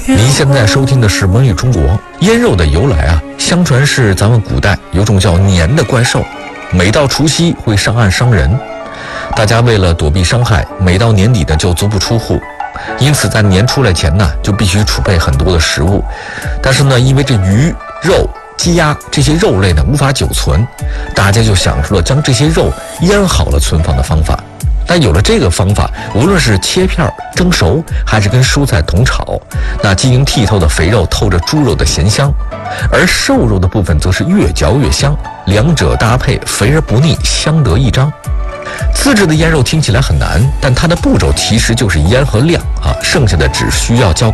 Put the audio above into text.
您现在收听的是《蒙语中国》。腌肉的由来啊，相传是咱们古代有种叫年的怪兽，每到除夕会上岸伤人，大家为了躲避伤害，每到年底呢就足不出户，因此在年出来前呢就必须储备很多的食物。但是呢，因为这鱼肉鸡鸭这些肉类呢无法久存，大家就想出了将这些肉腌好了存放的方法。但有了这个方法，无论是切片、蒸熟，还是跟蔬菜同炒，那晶莹剔透的肥肉透着猪肉的咸香，而瘦肉的部分则是越嚼越香，两者搭配肥而不腻，相得益彰。自制的腌肉听起来很难，但它的步骤其实就是腌和晾啊，剩下的只需要浇